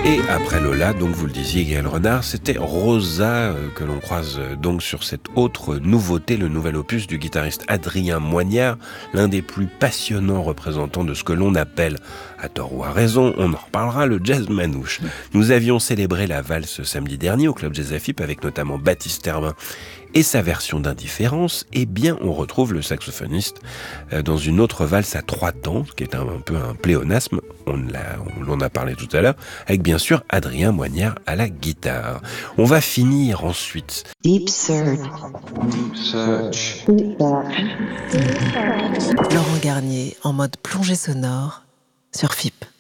Et après Lola, donc vous le disiez Gaël Renard, c'était Rosa que l'on croise donc sur cette autre nouveauté, le nouvel opus du guitariste Adrien Moignard, l'un des plus passionnants représentants de ce que l'on appelle, à tort ou à raison, on en reparlera, le jazz manouche. Nous avions célébré la valse samedi dernier au Club Jazz Afip avec notamment Baptiste Herbin et sa version d'Indifférence. Eh bien, on retrouve le saxophoniste dans une autre valse à 3 temps, qui est un peu un pléonasme, on en a parlé tout à l'heure, avec bien sûr Adrien Moignard à la guitare. On va finir ensuite. Deep Search. Laurent Garnier en mode plongée sonore sur FIP.